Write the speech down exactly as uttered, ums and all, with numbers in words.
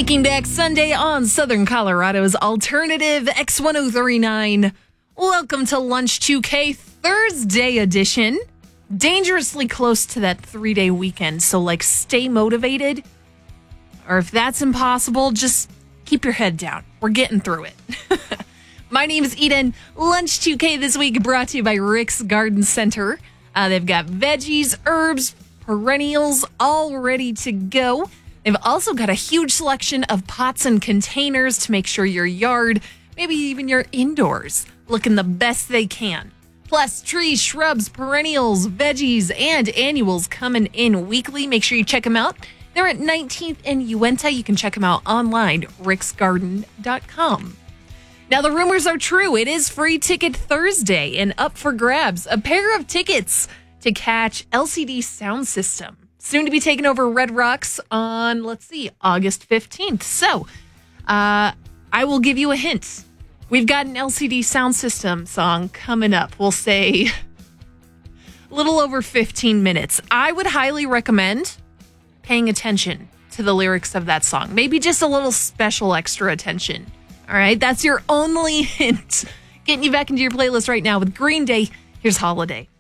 Taking back Sunday on Southern Colorado's alternative X ten thirty-nine. Welcome to Lunch two K Thursday edition. Dangerously close to that three-day weekend, so like stay motivated. Or if that's impossible, just keep your head down. We're getting through it. My name is Eden. Lunch two K this week brought to you by Rick's Garden Center. Uh, they've got veggies, herbs, perennials all ready to go. They've also got a huge selection of pots and containers to make sure your yard, maybe even your indoors, looking the best they can. Plus, trees, shrubs, perennials, veggies, and annuals coming in weekly. Make sure you check them out. They're at nineteenth and Uinta. You can check them out online, ricks garden dot com. Now, the rumors are true. It is Free Ticket Thursday, and up for grabs, a pair of tickets to catch L C D Sound System. Soon to be taking over Red Rocks on, let's see, August fifteenth. So, uh, I will give you a hint. We've got an L C D Sound System song coming up. We'll say a little over fifteen minutes. I would highly recommend paying attention to the lyrics of that song. Maybe just a little special extra attention. All right, that's your only hint. Getting you back into your playlist right now with Green Day. Here's Holiday.